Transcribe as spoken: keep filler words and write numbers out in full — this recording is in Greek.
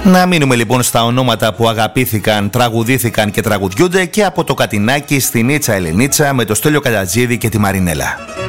Να μείνουμε λοιπόν στα ονόματα που αγαπήθηκαν, τραγουδήθηκαν και τραγουδιούνται και από το Κατινάκι στη Νίτσα Ελενίτσα με το Στέλιο Καλατζίδη και τη Μαρινέλα.